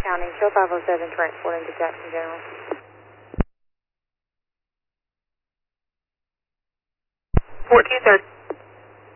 County, show 507 transporting to Jackson General. 1430.